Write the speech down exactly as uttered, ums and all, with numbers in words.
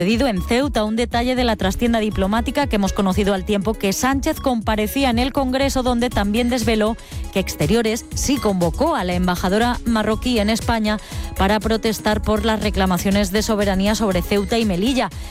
sucedido en Ceuta, un detalle de la trastienda diplomática que hemos conocido al tiempo que Sánchez comparecía en el Congreso, donde también desveló que Exteriores sí convocó a la embajadora marroquí en España para protestar por las reclamaciones de soberanía sobre Ceuta y Melilla.